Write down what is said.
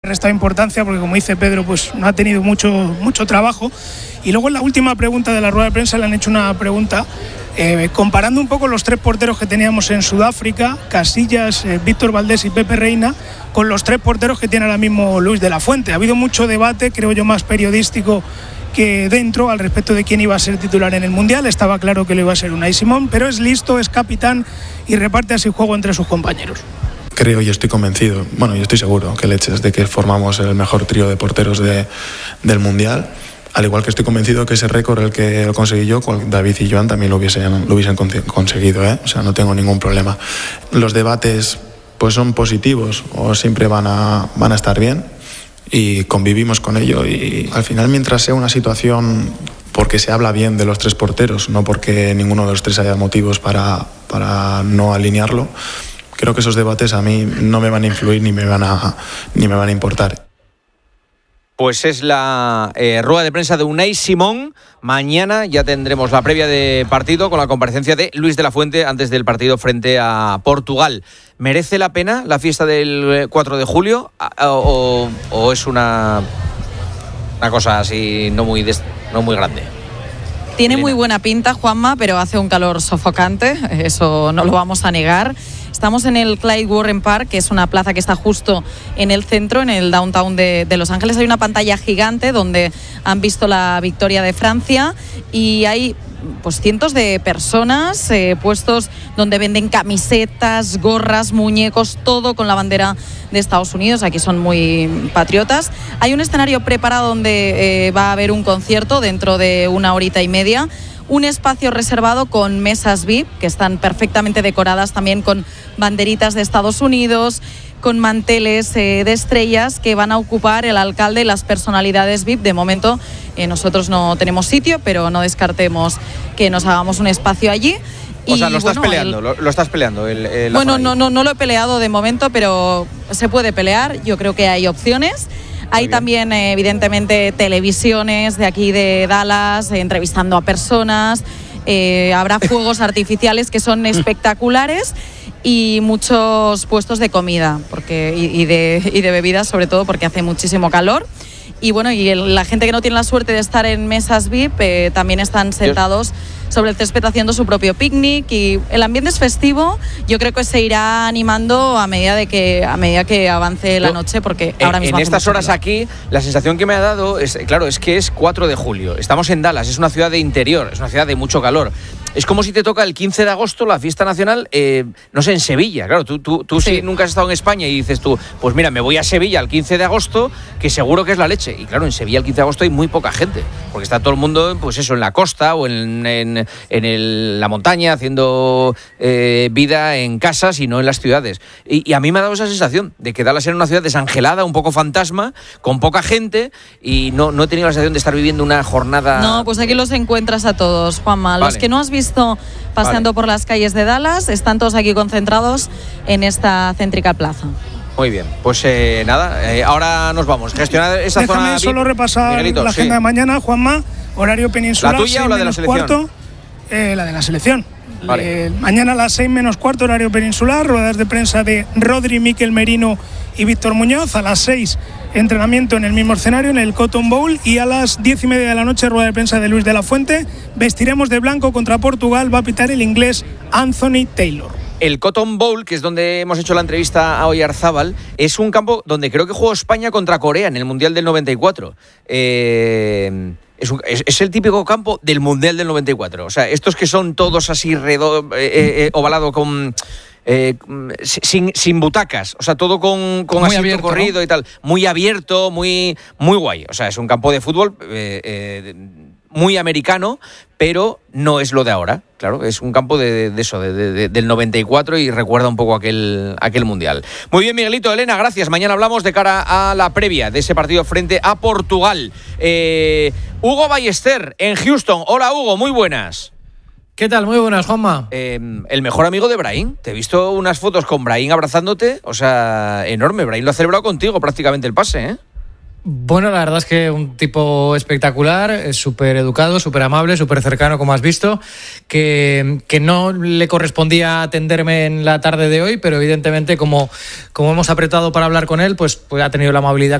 restado importancia porque, como dice Pedro, pues no ha tenido mucho trabajo. Y luego en la última pregunta de la rueda de prensa le han hecho una pregunta comparando un poco los 3 porteros que teníamos en Sudáfrica, Casillas, Víctor Valdés y Pepe Reina, con los 3 porteros que tiene ahora mismo Luis de la Fuente. Ha habido mucho debate, creo yo, más periodístico que dentro al respecto de quién iba a ser titular en el Mundial. Estaba claro que lo iba a ser Unai Simón, pero es listo, es capitán y reparte así juego entre sus compañeros. Creo y estoy convencido, yo estoy seguro que leches de que formamos el mejor trío de porteros del Mundial. Al igual que estoy convencido que ese récord el que lo conseguí yo, David y Joan también lo hubiesen conseguido, O sea, no tengo ningún problema. Los debates pues son positivos o siempre van a estar bien y convivimos con ello, y al final, mientras sea una situación porque se habla bien de los 3 porteros, no porque ninguno de los 3 haya motivos para no alinearlo, creo que esos debates a mí no me van a influir ni me van a importar. Pues es la rueda de prensa de Unai Simón. Mañana ya tendremos la previa de partido con la comparecencia de Luis de la Fuente antes del partido frente a Portugal. ¿Merece la pena la fiesta del 4 de julio o es una cosa así no muy grande? Tiene muy buena pinta, Juanma, pero hace un calor sofocante, eso no lo vamos a negar. Estamos en el Clyde Warren Park, que es una plaza que está justo en el centro, en el downtown de Los Ángeles. Hay una pantalla gigante donde han visto la victoria de Francia y hay pues cientos de personas, puestos donde venden camisetas, gorras, muñecos, todo con la bandera de Estados Unidos. Aquí son muy patriotas. Hay un escenario preparado donde va a haber un concierto dentro de 1 horita y media. Un espacio reservado con mesas VIP, que están perfectamente decoradas también con banderitas de Estados Unidos, con manteles de estrellas que van a ocupar el alcalde y las personalidades VIP. De momento nosotros no tenemos sitio, pero no descartemos que nos hagamos un espacio allí. O sea, lo estás peleando. Bueno, no lo he peleado de momento, pero se puede pelear. Yo creo que hay opciones. Hay también, evidentemente, televisiones de aquí de Dallas, entrevistando a personas. Habrá fuegos artificiales que son espectaculares y muchos puestos de comida y de bebidas, sobre todo porque hace muchísimo calor. Y bueno, la gente que no tiene la suerte de estar en mesas VIP también están sentados sobre el césped haciendo su propio picnic, y el ambiente es festivo. Yo creo que se irá animando a medida que avance la noche, porque ahora mismo en estas horas aquí la sensación que me ha dado es que es 4 de julio. Estamos en Dallas, es una ciudad de interior, es una ciudad de mucho calor. Es como si te toca el 15 de agosto la fiesta nacional, no sé, en Sevilla. Claro, tú sí. Si nunca has estado en España y dices tú, pues mira, me voy a Sevilla el 15 de agosto, que seguro que es la leche. Y claro, en Sevilla el 15 de agosto hay muy poca gente, porque está todo el mundo, pues eso, en la costa o en la montaña, haciendo vida en casas y no en las ciudades. Y a mí me ha dado esa sensación de que Dallas era una ciudad desangelada, un poco fantasma, con poca gente, y no he tenido la sensación de estar viviendo una jornada... No, pues aquí los encuentras a todos, Juanma. Vale. Los que no has visto paseando por las calles de Dallas están todos aquí concentrados en esta céntrica plaza. Muy bien, pues nada, ahora nos vamos. Gestionar esa zona. Déjame solo repasar Miguelito, la agenda de mañana, Juanma. Horario peninsular. ¿La tuya o la de la selección? La de la selección. Vale. Mañana a las 6:15, horario peninsular, ruedas de prensa de Rodri, Mikel Merino y Víctor Muñoz. A las 6, entrenamiento en el mismo escenario, en el Cotton Bowl. Y a las 10:30 de la noche, rueda de prensa de Luis de la Fuente. Vestiremos de blanco contra Portugal. Va a pitar el inglés Anthony Taylor. El Cotton Bowl, que es donde hemos hecho la entrevista a Oyarzábal, es un campo donde creo que jugó España contra Corea en el Mundial del 94. Es el típico campo del Mundial del 94. O sea, estos que son todos así ovalado con... sin butacas, o sea, todo con asiento abierto, corrido, ¿no? Y tal, muy abierto, muy guay. O sea, es un campo de fútbol muy americano, pero no es lo de ahora. Claro, es un campo del 94 y recuerda un poco aquel mundial. Muy bien, Miguelito, Elena, gracias. Mañana hablamos de cara a la previa de ese partido frente a Portugal. Hugo Ballester en Houston. Hola, Hugo, muy buenas. ¿Qué tal? Muy buenas, Juanma. El mejor amigo de Brahim. Te he visto unas fotos con Brahim abrazándote. O sea, enorme. Brahim lo ha celebrado contigo prácticamente el pase, ¿eh? Bueno, la verdad es que un tipo espectacular, es súper educado, súper amable, súper cercano, como has visto, que no le correspondía atenderme en la tarde de hoy, pero evidentemente como hemos apretado para hablar con él, pues ha tenido la amabilidad